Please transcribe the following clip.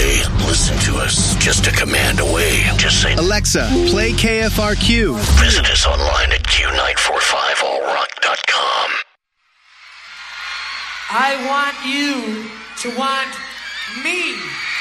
way. Listen to us just a command away. Just say, Alexa, play KFRQ. Visit us online at Q945allrock.com. I want you to want me.